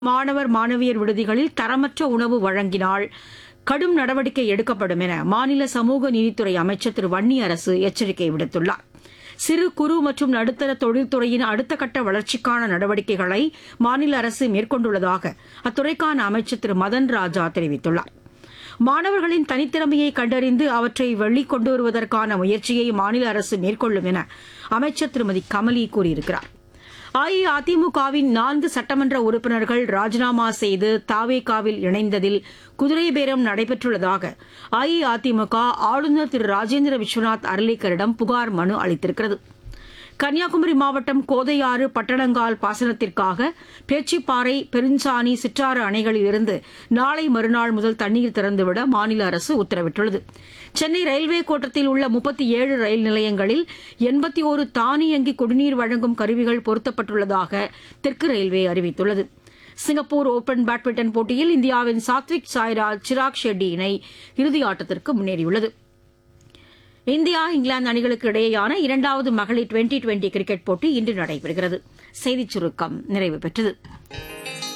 மாணவர் மாணவியர் விடுதிகளில் தரமற்ற உணவு வழங்கினால் கடும் நடவடிக்கை எடுக்கப்படும் என மாநில சமூக நீதித்துறை அமைச்சர் திரு வன்னியரசு எச்சரிக்கை விடுத்துள்ளார். சிறு குறு மற்றும் நடுத்தர தொழில்துறையின் அடுத்த கட்ட வளர்ச்சிக்கான நடவடிக்கைகளை மாநில அரசு மேற்கொண்டுள்ளதாக அத்துறைக்கான அமைச்சர் திரு மதன் ராஜா தெரிவித்துள்ளார். மாணவர்களின் தனித்திறமையை கண்டறிந்து அவற்றை வெளிக்கொண்டு வருவதற்கான முயற்சியை மாநில அரசு மேற்கொள்ளும் என அமைச்சர் திருமதி கமலி கூறியிருக்கிறார். அஇஅதிமுகவின் 4 சட்டமன்ற உறுப்பினர்கள் ராஜினாமா செய்து தவேகாவில் இணைந்ததில் குதிரை பேரம் நடைபெற்றுள்ளதாக அஇஅதிமுக ஆளுநர் திரு ராஜேந்திர விஸ்வநாத் அர்லேக்கரிடம் புகார் மனு அளித்திருக்கிறது. கன்னியாகுமரி மாவட்டம் கோதையாறு பட்டணங்கால் பாசனத்திற்காக பேச்சிப்பாறை பெருஞ்சாணி சிற்றாறு அணைகளிலிருந்து நாளை மறுநாள் முதல் தண்ணீர் திறந்துவிட மாநில அரசு உத்தரவிட்டுள்ளது. சென்னை ரயில்வே கோட்டத்தில் உள்ள 37 ரயில் நிலையங்களில் 81 தானியங்கி குடிநீர் வழங்கும் கருவிகள் பொருத்தப்பட்டுள்ளதாக தெற்கு ரயில்வே அறிவித்துள்ளது. சிங்கப்பூர் ஓபன் பேட்மிண்டன் போட்டியில் இந்தியாவின் சாத்விக் சாய்ராஜ் சிராக் ஷெட்டி இணை இறுதியாட்டத்திற்கு முன்னேறியுள்ளது. இந்தியா இங்கிலாந்து அணிகளுக்கு இடையேயான 2வது மகளிர் டுவெண்டி கிரிக்கெட் போட்டி இன்று நடைபெறுகிறது. செய்திச் சுருக்கம் நிறைவு பெற்றது.